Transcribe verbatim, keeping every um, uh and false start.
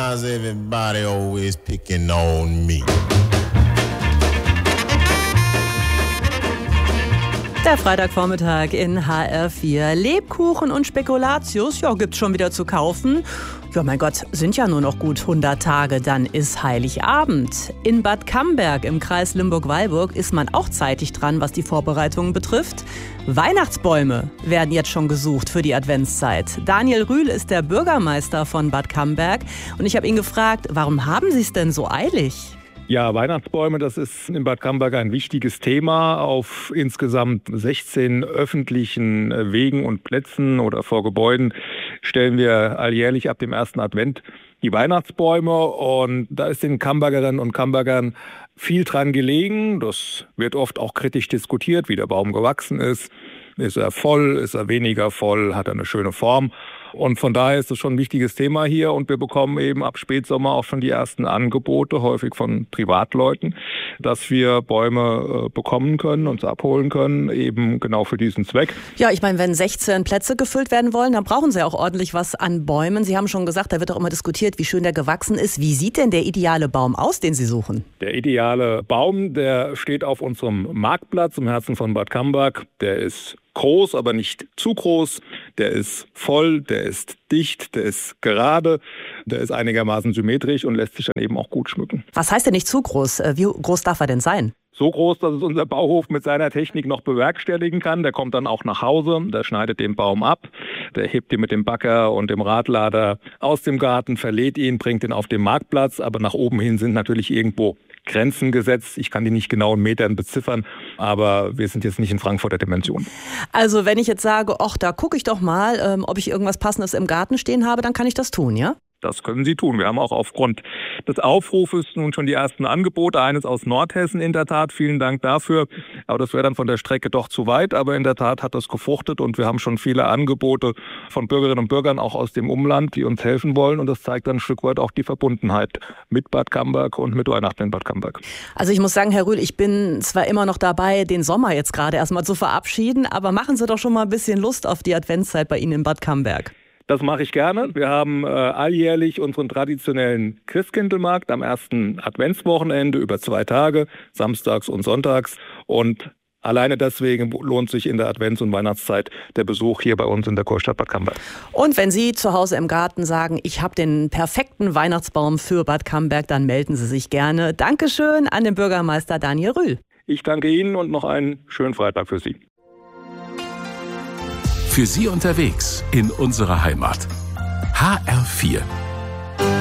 why's everybody always picking on me? Der Freitagvormittag in H R vier. Lebkuchen und Spekulatius, ja, gibt's schon wieder zu kaufen. Ja, mein Gott, sind ja nur noch gut hundert Tage, dann ist Heiligabend. In Bad Camberg im Kreis Limburg-Weilburg ist man auch zeitig dran, was die Vorbereitungen betrifft. Weihnachtsbäume werden jetzt schon gesucht für die Adventszeit. Daniel Rühl ist der Bürgermeister von Bad Camberg und ich habe ihn gefragt, warum haben Sie es denn so eilig? Ja, Weihnachtsbäume, das ist in Bad Camberg ein wichtiges Thema. Auf insgesamt sechzehn öffentlichen Wegen und Plätzen oder vor Gebäuden stellen wir alljährlich ab dem ersten Advent die Weihnachtsbäume. Und da ist den Cambergerinnen und Cambergern viel dran gelegen. Das wird oft auch kritisch diskutiert, wie der Baum gewachsen ist. Ist er voll, ist er weniger voll, hat er eine schöne Form? Und von daher ist es schon ein wichtiges Thema hier und wir bekommen eben ab Spätsommer auch schon die ersten Angebote, häufig von Privatleuten, dass wir Bäume äh, bekommen können, uns abholen können, eben genau für diesen Zweck. Ja, ich meine, wenn sechzehn Plätze gefüllt werden wollen, dann brauchen Sie auch ordentlich was an Bäumen. Sie haben schon gesagt, da wird auch immer diskutiert, wie schön der gewachsen ist. Wie sieht denn der ideale Baum aus, den Sie suchen? Der ideale Baum, der steht auf unserem Marktplatz im Herzen von Bad Camberg. Der ist groß, aber nicht zu groß. Der ist voll, der ist dicht, der ist gerade, der ist einigermaßen symmetrisch und lässt sich dann eben auch gut schmücken. Was heißt denn nicht zu groß? Wie groß darf er denn sein? So groß, dass es unser Bauhof mit seiner Technik noch bewerkstelligen kann. Der kommt dann auch nach Hause, der schneidet den Baum ab, der hebt ihn mit dem Bagger und dem Radlader aus dem Garten, verlädt ihn, bringt ihn auf den Marktplatz. Aber nach oben hin sind natürlich irgendwo Grenzen gesetzt. Ich kann die nicht genau in Metern beziffern, aber wir sind jetzt nicht in Frankfurter Dimension. Also wenn ich jetzt sage, ach, da gucke ich doch mal, ähm, ob ich irgendwas Passendes im Garten stehen habe, dann kann ich das tun, ja? Das können Sie tun. Wir haben auch aufgrund des Aufrufes nun schon die ersten Angebote. Eines aus Nordhessen in der Tat. Vielen Dank dafür. Aber das wäre dann von der Strecke doch zu weit. Aber in der Tat hat das gefruchtet und wir haben schon viele Angebote von Bürgerinnen und Bürgern auch aus dem Umland, die uns helfen wollen. Und das zeigt dann ein Stück weit auch die Verbundenheit mit Bad Camberg und mit Weihnachten in Bad Camberg. Also ich muss sagen, Herr Rühl, ich bin zwar immer noch dabei, den Sommer jetzt gerade erstmal zu verabschieden, aber machen Sie doch schon mal ein bisschen Lust auf die Adventszeit bei Ihnen in Bad Camberg. Das mache ich gerne. Wir haben äh, alljährlich unseren traditionellen Christkindlmarkt am ersten Adventswochenende über zwei Tage, samstags und sonntags. Und alleine deswegen lohnt sich in der Advents- und Weihnachtszeit der Besuch hier bei uns in der Kurstadt Bad Camberg. Und wenn Sie zu Hause im Garten sagen, ich habe den perfekten Weihnachtsbaum für Bad Camberg, dann melden Sie sich gerne. Dankeschön an den Bürgermeister Daniel Rühl. Ich danke Ihnen und noch einen schönen Freitag für Sie. Für Sie unterwegs in unserer Heimat. H R vier.